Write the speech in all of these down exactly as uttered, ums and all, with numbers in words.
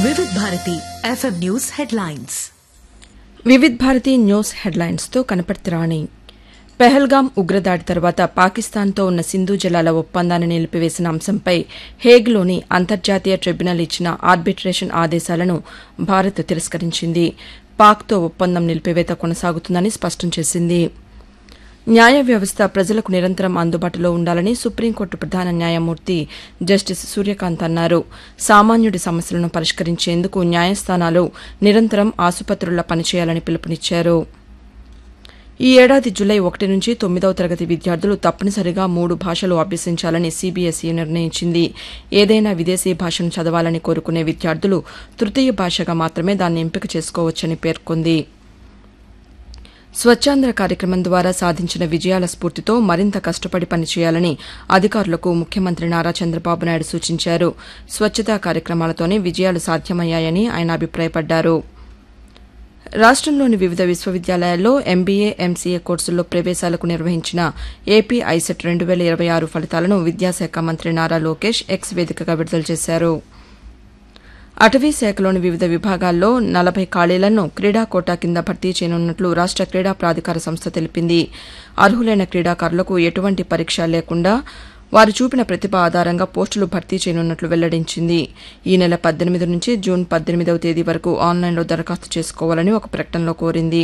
Vividh Bharati FM news headlines. Vividh Bharati news హెడ్లైన్స్తో కనపర్తిరాణి. Pahalgam ఉగ్రదాడి తర్వాత పాకిస్తాన్తో ఉన్న సింధు జలాల ఒప్పందాన్ని నిలిపివేసిన అంశంపై హేగ్లోని అంతర్జాతీయ ట్రిబ్యునల్ ఇచ్చిన ఆర్బిట్రేషన్ ఆదేశాలను భారత్ తిరస్కరించింది. పాక్తో ఒప్పందం నిలిపివేత కొనసాగుతుందని స్పష్టం చేసింది. న్యాయ వ్యవస్థ ప్రజలకు నిరంతరం అందుబాటులో ఉండాలని సుప్రీంకోర్టు ప్రధాన న్యాయమూర్తి జస్టిస్ సూర్యకాంత్ అన్నారు. సామాన్యుడి సమస్యలను పరిష్కరించేందుకు న్యాయస్థానాలు నిరంతరం ఆసుపత్రుల్లో పనిచేయాలని పిలుపునిచ్చారు. ఈ ఏడాది జులై ఒకటి నుంచి తొమ్మిదవ తరగతి విద్యార్థులు తప్పనిసరిగా మూడు భాషలు అభ్యసించాలని సీబీఎస్ఈ నిర్ణయించింది. ఏదైనా విదేశీ భాషను చదవాలని కోరుకునే విద్యార్థులు తృతీయ భాషగా మాత్రమే దాన్ని ఎంపిక చేసుకోవచ్చని పేర్కొంది. స్వచ్ఛాంధ్ర కార్యక్రమం ద్వారా సాధించిన విజయాల స్ఫూర్తితో మరింత కష్టపడి పనిచేయాలని అధికారులకు ముఖ్యమంత్రి నారా చంద్రబాబు నాయుడు సూచించారు. స్వచ్ఛతా కార్యక్రమాలతోనే విజయాలు సాధ్యమయ్యాయని ఆయన అభిప్రాయపడ్డారు. రాష్టంలోని వివిధ విశ్వవిద్యాలయాల్లో ఎంబీఏ, ఎంసీఏ కోర్సుల్లో ప్రవేశాలకు నిర్వహించిన ఏపీ ఐసెట్ రెండు వేల ఇరవై ఆరు ఫలితాలను విద్యాశాఖ మంత్రి నారా లోకేష్ ఎక్స్ వేదికగా విడుదల చేశారు. అటవీ శాఖలోని వివిధ విభాగాల్లో నలభై ఖాళీలను క్రీడా కోటా కింద భర్తీ చేయనున్నట్లు రాష్ట క్రీడా ప్రాధికార సంస్థ తెలిపింది. అర్హులైన క్రీడాకారులకు ఎటువంటి పరీక్ష లేకుండా వారు చూపిన ప్రతిభ ఆధారంగా పోస్టులు భర్తీ చేయనున్నట్లు వెల్లడించింది. ఈ నెల పద్దెనిమిది నుంచి జూన్ పద్దెనిమిదవ తేదీ వరకు ఆన్లైన్లో దరఖాస్తు చేసుకోవాలని ఒక ప్రకటనలో కోరింది.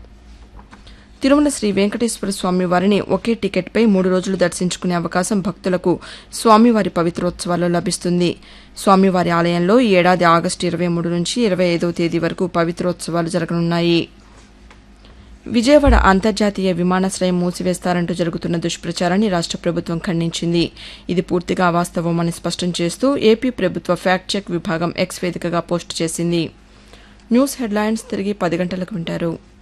తిరుమల శ్రీ వెంకటేశ్వర స్వామి వారిని ఒకే టికెట్పై మూడు రోజులు దర్శించుకునే అవకాశం భక్తులకు స్వామివారి పవిత్రోత్సవాల్లో లభిస్తుంది. స్వామివారి ఆలయంలో ఈ ఏడాది ఆగస్టు ఇరవై మూడు నుంచి ఇరవై ఐదవ తేదీ వరకు పవిత్రోత్సవాలు జరగనున్నాయి. విజయవాడ అంతర్జాతీయ విమానాశ్రయం మూసివేస్తారంటూ జరుగుతున్న దుష్ప్రచారాన్ని రాష్ట ప్రభుత్వం ఖండించింది. ఇది పూర్తిగా అవాస్తవమని స్పష్టం చేస్తూ ఏపీ ప్రభుత్వ ఫ్యాక్ట్ చెక్ విభాగం ఎక్స్ వేదికగా పోస్టు చేసింది. న్యూస్ హెడ్లైన్స్ తిరిగి పది గంటలకు వింటారు.